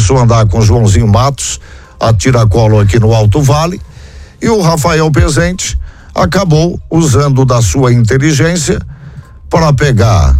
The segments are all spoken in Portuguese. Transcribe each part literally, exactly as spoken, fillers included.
começou a andar com o Joãozinho Matos, a tiracolo aqui no Alto Vale, e o Rafael Pezente acabou usando da sua inteligência para pegar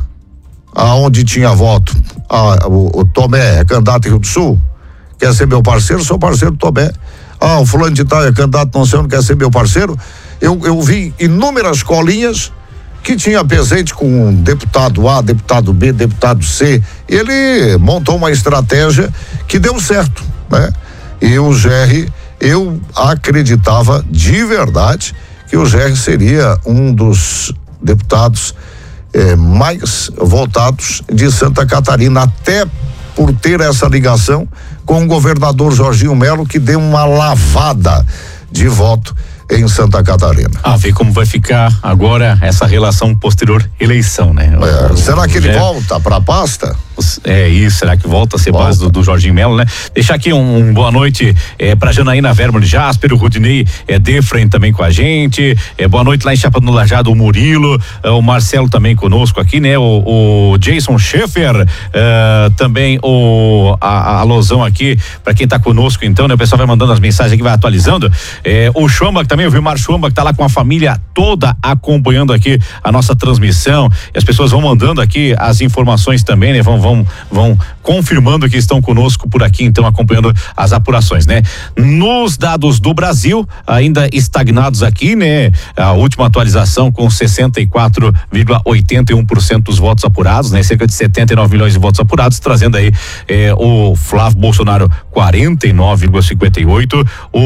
aonde tinha voto. Ah, o, o Tomé é candidato em Rio do Sul, quer ser meu parceiro, sou parceiro do Tomé. Ah, o fulano de tal é candidato não sei onde, quer ser meu parceiro. Eu, eu vi inúmeras colinhas que tinha presente com deputado A, deputado B, deputado C. Ele montou uma estratégia que deu certo, né? E o G R, eu acreditava de verdade que o G R seria um dos deputados eh, mais votados de Santa Catarina, até por ter essa ligação com o governador Jorginho Melo, que deu uma lavada de voto em Santa Catarina. Ah, ver como vai ficar agora essa relação posterior eleição, né? É, o, será o, que ele é, volta para a pasta? É isso, será que volta a ser volta. base do, do Jorginho Melo, né? Deixar aqui um, um boa noite é, pra Janaína Verma de Jasper, o Rudinei é, Defren também com a gente, é, boa noite lá em Chapa do Lajado, o Murilo, é, o Marcelo também conosco aqui, né? O, o Jason Schaefer, é, também o a, a alusão aqui pra quem tá conosco então, né? O pessoal vai mandando as mensagens aqui, vai atualizando, é, o Schwambach também, o Vilmar Schwambach tá lá com a família toda acompanhando aqui a nossa transmissão, e as pessoas vão mandando aqui as informações também, né? Vão, vão vão confirmando que estão conosco por aqui, então acompanhando as apurações, né? Nos dados do Brasil, ainda estagnados aqui, né? A última atualização com sessenta e quatro vírgula oitenta e um por cento dos votos apurados, né? Cerca de setenta e nove milhões de votos apurados, trazendo aí eh, o Flávio Bolsonaro quarenta e nove vírgula cinquenta e oito,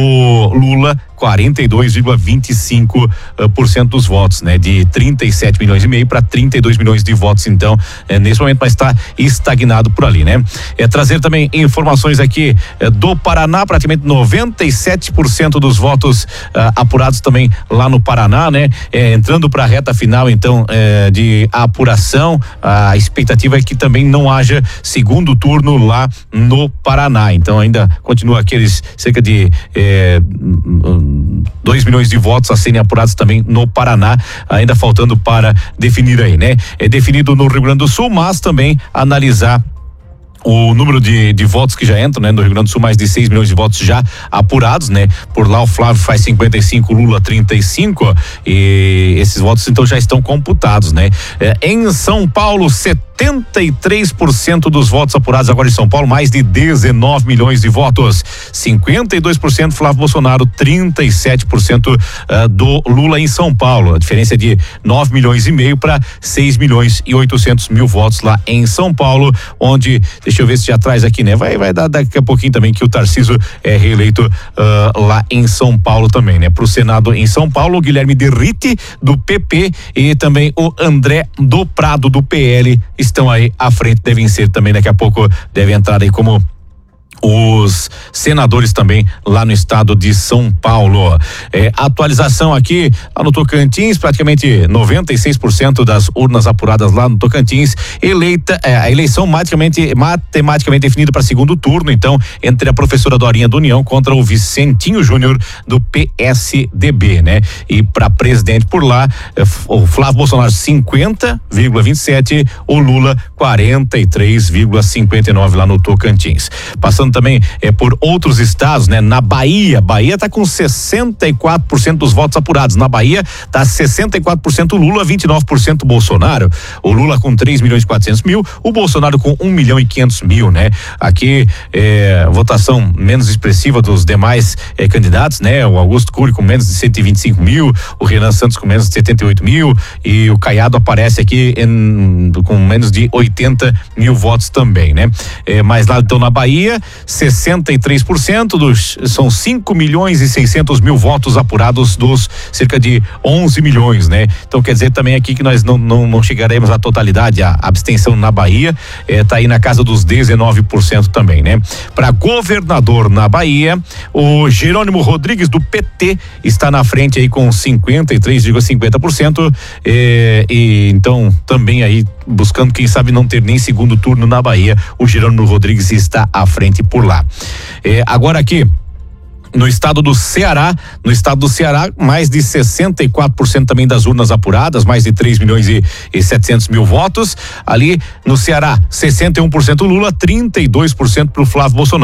o Lula quarenta e dois vírgula vinte e cinco por cento dos votos, né? De trinta e sete milhões e meio para trinta e dois milhões de votos, então, é, nesse momento vai estar estagnado por ali, né? É, trazer também informações aqui é, do Paraná, praticamente noventa e sete por cento dos votos ah, apurados também lá no Paraná, né? É, entrando para a reta final, então, é, de apuração, a expectativa é que também não haja segundo turno lá no Paraná, então ainda continua aqueles cerca de é, dois milhões de votos a serem apurados também no Paraná, ainda faltando para definir aí, né? É definido no Rio Grande do Sul, mas também analisar o número de, de votos que já entram, né? No Rio Grande do Sul, mais de seis milhões de votos já apurados, né? Por lá o Flávio faz cinquenta e cinco, Lula trinta e cinco, e esses votos então já estão computados, né? É, em São Paulo, setenta e três por cento dos votos apurados agora em São Paulo, mais de dezenove milhões de votos, cinquenta e dois por cento Flávio Bolsonaro, trinta e sete por cento uh, do Lula em São Paulo, a diferença é de nove milhões e meio para seis milhões e oitocentos mil votos lá em São Paulo, onde, deixa eu ver se já traz aqui, né? Vai, vai dar daqui a pouquinho também que o Tarcísio é reeleito uh, lá em São Paulo também, né? Pro Senado em São Paulo, o Guilherme Derrite do P P e também o André do Prado do P L estão aí à frente, devem ser também daqui a pouco, devem entrar aí como os senadores também lá no estado de São Paulo. É, atualização aqui lá no Tocantins, praticamente noventa e seis por cento das urnas apuradas lá no Tocantins, eleita, é, a eleição matematicamente, matematicamente definida para segundo turno, então, entre a professora Dorinha do União contra o Vicentinho Júnior do P S D B, né? E para presidente por lá, é, o Flávio Bolsonaro cinquenta vírgula vinte e sete, o Lula quarenta e três vírgula cinquenta e nove lá no Tocantins. Passando também é, por outros estados, né? Na Bahia, Bahia tá com sessenta e quatro por cento dos votos apurados. Na Bahia tá sessenta e quatro por cento Lula, vinte e nove por cento Bolsonaro. O Lula com três milhões e quatrocentos mil, o Bolsonaro com um milhão e quinhentos mil, né? Aqui é, votação menos expressiva dos demais é, candidatos, né? O Augusto Cury com menos de cento e vinte e cinco mil, o Renan Santos com menos de setenta e oito mil e o Caiado aparece aqui em, com menos de oitenta mil votos também, né? É, mas lá então na Bahia, sessenta e três por cento dos, são cinco milhões e seiscentos mil votos apurados dos cerca de onze milhões, né? Então quer dizer também aqui que nós não, não, não chegaremos à totalidade, a abstenção na Bahia eh, tá aí na casa dos dezenove por cento também, né? Para governador na Bahia, o Jerônimo Rodrigues do P T está na frente aí com cinquenta e três vírgula cinquenta por cento eh, e então também aí buscando quem sabe não ter nem segundo turno na Bahia, o Jerônimo Rodrigues está à frente por lá. É, agora aqui no estado do Ceará, no estado do Ceará, mais de sessenta e quatro por cento também das urnas apuradas, mais de três milhões e, e setecentos mil votos. Ali no Ceará, sessenta e um por cento Lula, trinta e dois por cento pro Flávio Bolsonaro.